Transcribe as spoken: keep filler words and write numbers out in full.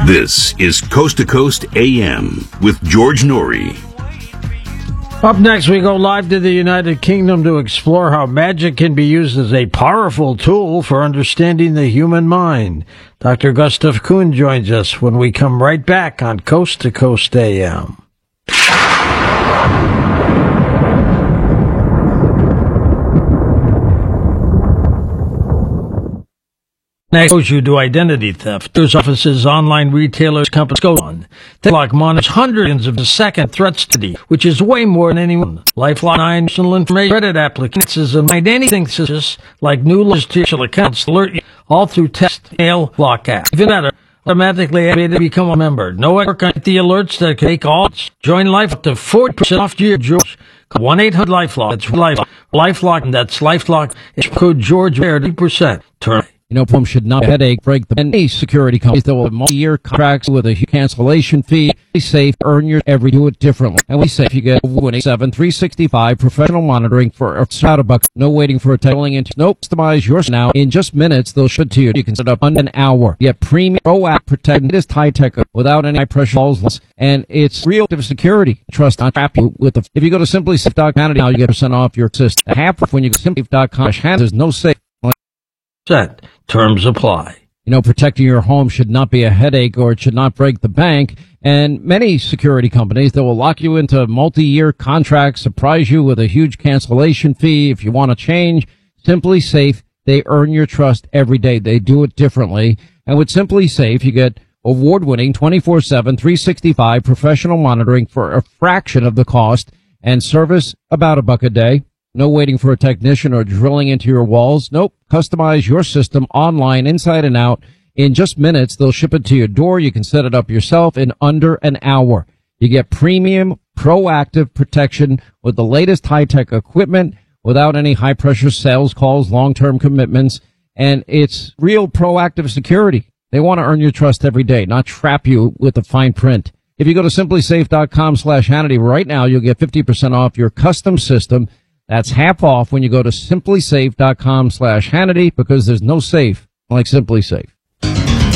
This is Coast to Coast A M with George Norrie. Up next, we go live to the United Kingdom to explore how magic can be used as a powerful tool for understanding the human mind. Doctor Gustav Kuhn joins us when we come right back on Coast to Coast A M. Next, goes you to identity theft. News offices, online retailers, companies go on. TeleLock monitors hundreds of a second threats to the, which is way more than anyone. LifeLock national information credit applications and find anything suspicious like new digital accounts alert you all through text, mail, lock app. Even better, automatically activated to become a member. No work on the alerts that can take all. Join Life up to forty percent off your George. Call one eight hundred LifeLock. That's LifeLock. LifeLock, that's LifeLock. It's code George there, thirty percent. Turn. You know, Plum should not headache break the any security companies that will have multi-year contracts with a cancellation fee. Be safe, earn your every do it differently. And we say if you get one seven three sixty-five professional monitoring for a buck, no waiting for a tailing into nope, customize yours now. In just minutes, they'll ship it to you. You can set up under an hour. Get premium ProAct protect this high tech without any high pressure walls, and it's real security. Trust not trap you with the if you go to simply safe dot com now, you get percent off your system. Half when you go to simply safe dot com. There's no safe. Set. Terms apply. You know, protecting your home should not be a headache or it should not break the bank. And many security companies that will lock you into multi-year contracts, surprise you with a huge cancellation fee. If you want to change, Simply Safe, they earn your trust every day. They do it differently. And with Simply Safe, you get award-winning twenty-four seven, three sixty-five professional monitoring for a fraction of the cost and service about a buck a day. No waiting for a technician or drilling into your walls. Nope. Customize your system online, inside and out. In just minutes, they'll ship it to your door. You can set it up yourself in under an hour. You get premium, proactive protection with the latest high-tech equipment without any high-pressure sales calls, long-term commitments, and it's real proactive security. They want to earn your trust every day, not trap you with the fine print. If you go to simply safe dot com slash Hannity right now, you'll get fifty percent off your custom system. That's half off when you go to simply safe dot com slash Hannity because there's no safe like Simply Safe.